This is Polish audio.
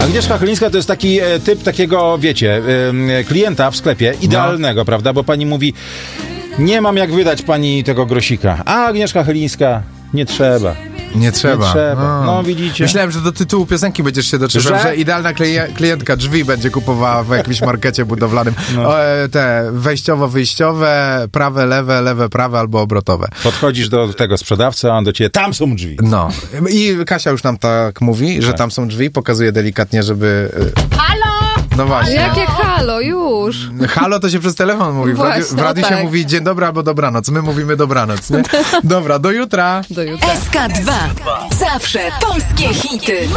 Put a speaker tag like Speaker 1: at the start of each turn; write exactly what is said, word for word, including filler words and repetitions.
Speaker 1: Agnieszka Chylińska to jest taki e, typ takiego, wiecie, e, klienta w sklepie, idealnego, no. prawda? Bo pani mówi, nie mam jak wydać pani tego grosika. A Agnieszka Chylińska, nie trzeba.
Speaker 2: Nie trzeba.
Speaker 1: Nie trzeba. No. no widzicie.
Speaker 2: Myślałem, że do tytułu piosenki będziesz się doczytał, że, że idealna klien- klientka drzwi będzie kupowała w jakimś markecie budowlanym. No. O, te wejściowo-wyjściowe, prawe, lewe, lewe, prawe albo obrotowe.
Speaker 1: Podchodzisz do tego sprzedawcy, a on do ciebie, tam są drzwi.
Speaker 2: No. I Kasia już nam tak mówi, że tak. tam są drzwi, pokazuje delikatnie, żeby...
Speaker 3: Halo!
Speaker 2: No właśnie.
Speaker 3: Jakie halo, już.
Speaker 2: Halo to się przez telefon mówi. W radiu, w radiu
Speaker 3: no
Speaker 2: się
Speaker 3: tak.
Speaker 2: mówi dzień dobry albo dobranoc. My mówimy dobranoc, nie? Dobra, do jutra.
Speaker 3: Do jutra.
Speaker 4: S K dwa. Zawsze polskie hity.